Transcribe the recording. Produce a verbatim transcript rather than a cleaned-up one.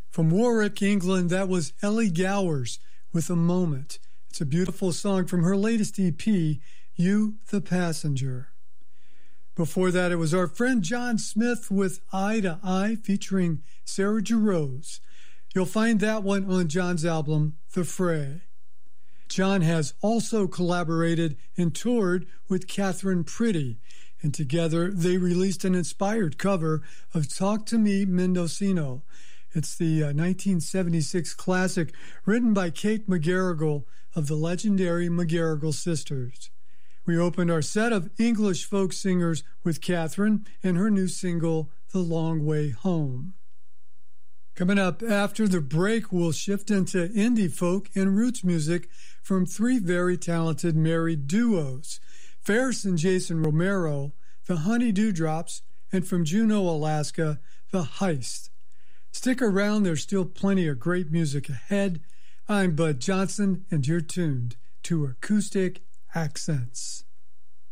From Warwick, England, that was Ellie Gowers with A Moment. It's a beautiful song from her latest E P, You the Passenger. Before that, it was our friend John Smith with Eye to Eye featuring Sarah Jarosz. You'll find that one on John's album, The Fray. John has also collaborated and toured with Catherine Pretty, and together they released an inspired cover of Talk to Me, Mendocino. It's the uh, nineteen seventy-six classic written by Kate McGarrigle of the legendary McGarrigle Sisters. We opened our set of English folk singers with Catherine and her new single, The Long Way Home. Coming up after the break, we'll shift into indie folk and roots music from three very talented married duos, Ferris and Jason Romero, the Honey Dewdrops, and from Juneau, Alaska, the Heist. Stick around, there's still plenty of great music ahead. I'm Bud Johnson, and you're tuned to Acoustic Accents.